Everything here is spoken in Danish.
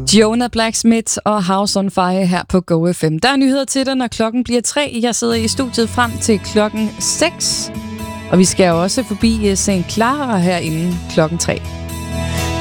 Jonah Blacksmith og House on Fire her på Go FM. Der er nyheder til dig, når klokken bliver 3. Jeg sidder i studiet frem til klokken 6. Og vi skal også forbi St. Clara herinde klokken 3.